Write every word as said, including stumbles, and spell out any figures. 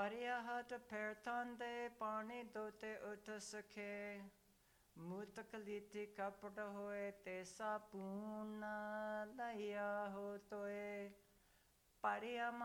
ਪਰਿਆ ਹੱਥ ਫੇਰ ਥਾਂਦੇ ਪਾਣੀ ਦੋਤੇ ਉਠ ਸਕੇ। ਮੂਤਕ ਲੀਤੀ ਕਪਟ ਹੋਏ ਤੇ ਸਾਪੂਨ ਲਈਆ ਹੋ ਤੋਏ। ਪਰਿਆ